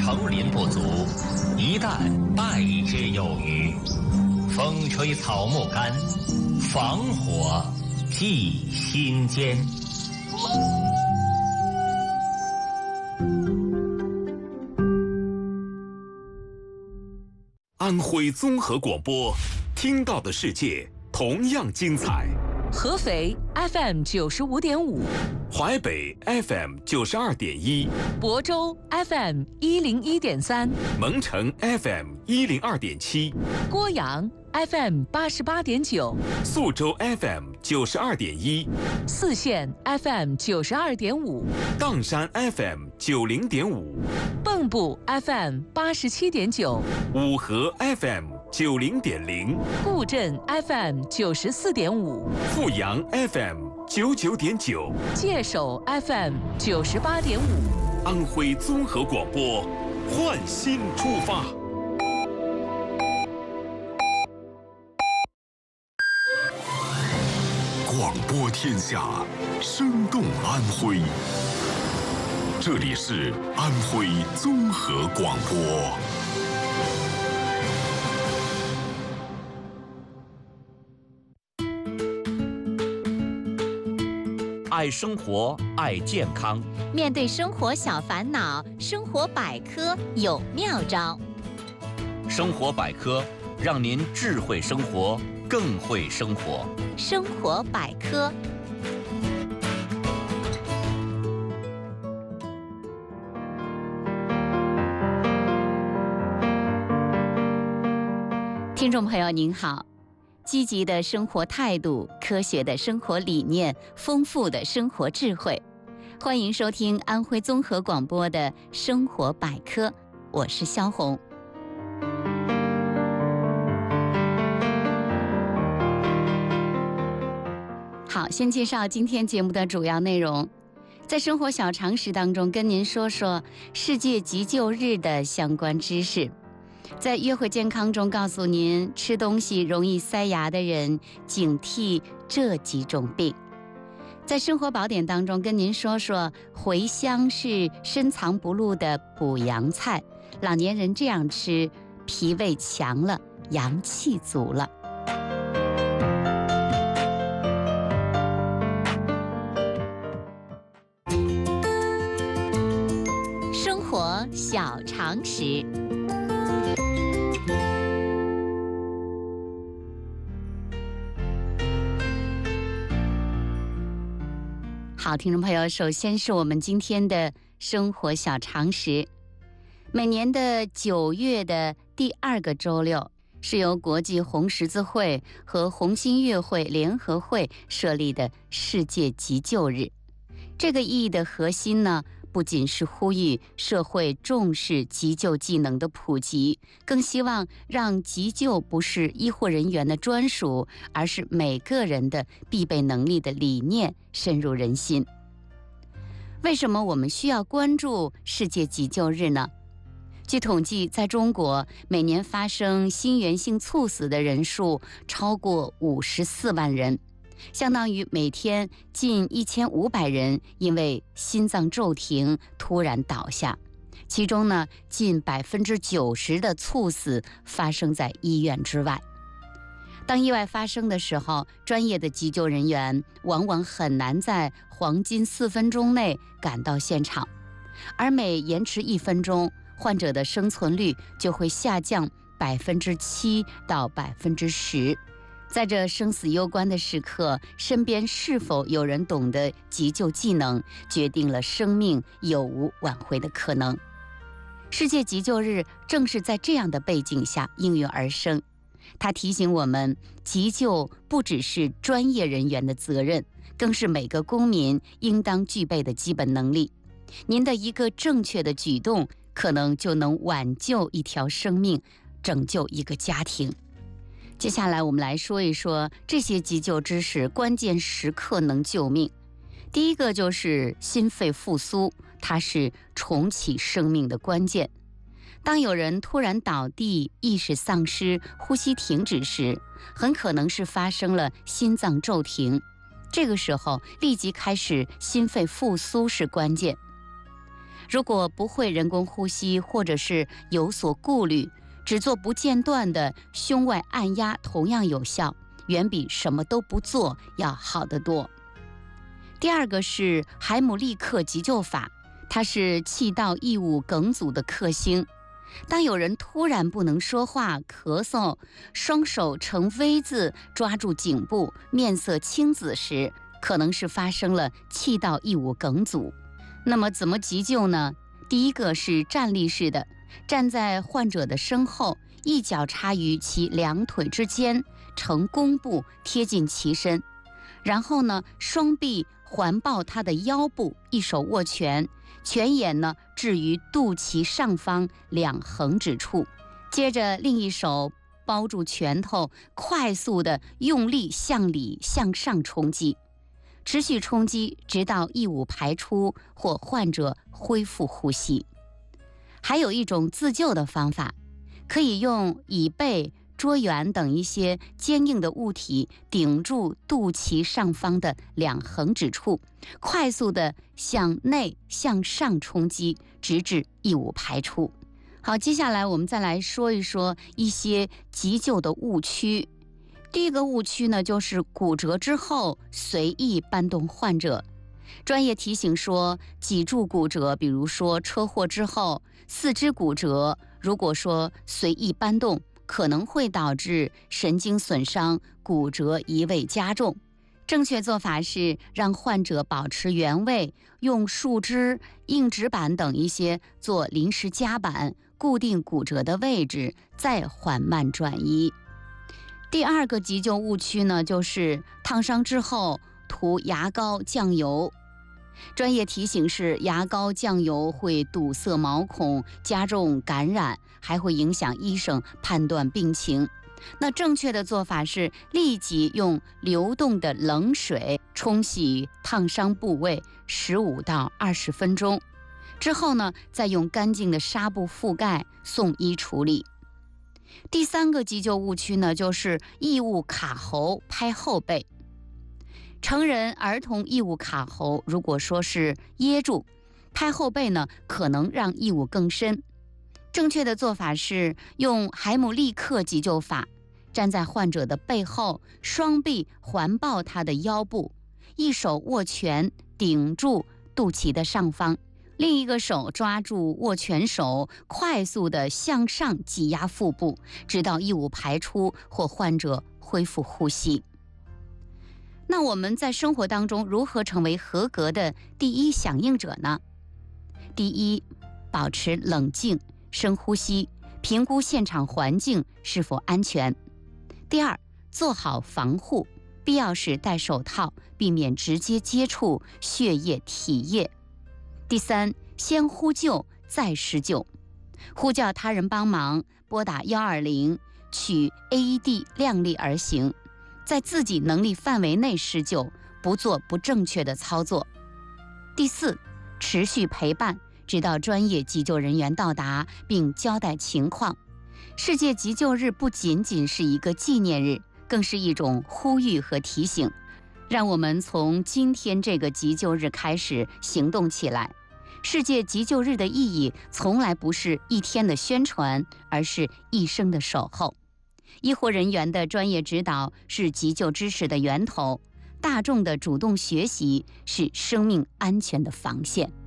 成林不足，一旦败之有余。风吹草木干，防火济心间。 安徽综合广播，听到的世界同样精彩。 合肥 FM 95.5， 淮北 FM 92.1， 亳州 FM 101.3， 蒙城 FM 102.7， 郭阳 FM 88.9， 宿州 FM 92.1， 泗县 FM 92.5， 砀山 FM 90.5， 蚌埠 FM 87.9， 五河 FM 90.0， 固镇 FM 94.5， 阜阳 FM 99.9， 界首 FM 98.5。 安徽综合广播，换新出发。 广播天下，生动安徽。这里是安徽综合广播。 爱生活，爱健康。 面对生活小烦恼，生活百科有妙招。 生活百科，让您智慧生活，更会生活。 生活百科。听众朋友您好，积极的生活态度，科学的生活理念，丰富的生活智慧，欢迎收听安徽综合广播的生活百科，我是肖红。好，先介绍今天节目的主要内容。在生活小常识当中，跟您说说世界急救日的相关知识。在约会健康中告诉您，吃东西容易塞牙的人警惕这几种病。在生活宝典当中跟您说说，茴香是深藏不露的补阳菜，老年人这样吃，脾胃强了，阳气足了。生活小常识。好，听众朋友，首先是我们今天的生活小常识。每年的9月的第2个周六，是由国际红十字会和红新月会联合会设立的世界急救日。这个意义的核心呢，不仅是呼吁社会重视急救技能的普及，更希望让急救不是医护人员的专属，而是每个人的必备能力的理念深入人心。为什么我们需要关注世界急救日呢？据统计，在中国每年发生心源性猝死的人数超过54万人，相当于每天近1500人因为心脏骤停突然倒下，其中呢，近90%的猝死发生在医院之外。当意外发生的时候，专业的急救人员往往很难在黄金4分钟内赶到现场，而每延迟1分钟，患者的生存率就会下降7%到10%。在这生死攸关的时刻，身边是否有人懂得急救技能，决定了生命有无挽回的可能。世界急救日正是在这样的背景下应运而生。它提醒我们，急救不只是专业人员的责任，更是每个公民应当具备的基本能力。您的一个正确的举动，可能就能挽救一条生命，拯救一个家庭。接下来我们来说一说这些急救知识，关键时刻能救命。第一个就是心肺复苏，它是重启生命的关键。当有人突然倒地，意识丧失，呼吸停止时，很可能是发生了心脏骤停。这个时候立即开始心肺复苏是关键。 如果不会人工呼吸，或者是有所顾虑，只做不间断的胸外按压同样有效，远比什么都不做要好得多。第二个是海姆立克急救法，它是气道异物梗阻的克星。当有人突然不能说话、咳嗽，双手呈 V 字抓住颈部，面色青紫时，可能是发生了气道异物梗阻。那么怎么急救呢？第一个是站立式的，站在患者的身后，一脚插于其两腿之间，呈弓步贴近其身，然后呢，双臂环抱他的腰部，一手握拳，拳眼呢置于肚脐上方2横指处，接着另一手包住拳头，快速的用力向里向上冲击，持续冲击直到异物排出或患者恢复呼吸。还有一种自救的方法，可以用椅背、桌缘等一些坚硬的物体顶住肚脐上方的2横指处，快速的向内向上冲击，直至异物排出。好，接下来我们再来说一说一些急救的误区。第一个误区呢，就是骨折之后随意搬动患者。专业提醒说，脊柱骨折，比如说车祸之后，四肢骨折，如果说随意搬动，可能会导致神经损伤、骨折移位加重。正确做法是让患者保持原位，用树枝、硬纸板等一些做临时夹板，固定骨折的位置，再缓慢转移。第二个急救误区呢，就是烫伤之后涂牙膏、酱油。专业提醒是，牙膏、酱油会堵塞毛孔，加重感染，还会影响医生判断病情。那正确的做法是立即用流动的冷水冲洗烫伤部位15到20分钟，之后呢，再用干净的纱布覆盖，送医处理。第三个急救误区呢，就是异物卡喉、拍后背。成人、儿童异物卡喉，如果说是噎住，拍后背呢，可能让异物更深。正确的做法是用海姆立克急救法，站在患者的背后，双臂环抱他的腰部，一手握拳顶住肚脐的上方，另一个手抓住握拳手，快速的向上挤压腹部，直到异物排出或患者恢复呼吸。那我们在生活当中如何成为合格的第一响应者呢？第一，保持冷静，深呼吸，评估现场环境是否安全。第二，做好防护，必要时戴手套，避免直接接触血液、体液。第三，先呼救再施救，呼叫他人帮忙，拨打120，取 AED 量力而行，在自己能力范围内施救，不做不正确的操作。第四，持续陪伴，直到专业急救人员到达并交代情况。世界急救日不仅仅是一个纪念日，更是一种呼吁和提醒，让我们从今天这个急救日开始行动起来。世界急救日的意义从来不是一天的宣传，而是一生的守候。医护人员的专业指导是急救知识的源头，大众的主动学习是生命安全的防线。